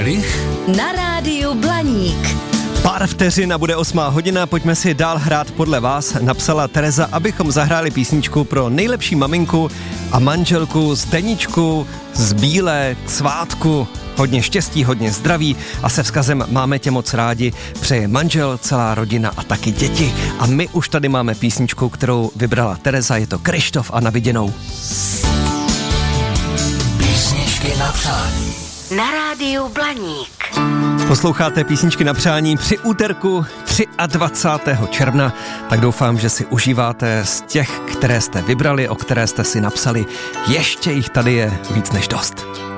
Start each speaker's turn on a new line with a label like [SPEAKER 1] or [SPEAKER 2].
[SPEAKER 1] Na rádiu Blaník.
[SPEAKER 2] Pár vteřin a bude 8:00, pojďme si dál hrát podle vás, napsala Tereza, abychom zahráli písničku pro nejlepší maminku a manželku Zdeničku z Bílé k svátku. Hodně štěstí, hodně zdraví a se vzkazem máme tě moc rádi, přeje manžel, celá rodina a taky děti. A my už tady máme písničku, kterou vybrala Tereza, je to Kryštof a Na viděnou.
[SPEAKER 3] Písničky na přání.
[SPEAKER 1] Na rádiu Blaník.
[SPEAKER 2] Posloucháte písničky na přání při úterku 23. června, tak doufám, že si užíváte z těch, které jste vybrali, o které jste si napsali. Ještě jich tady je víc než dost.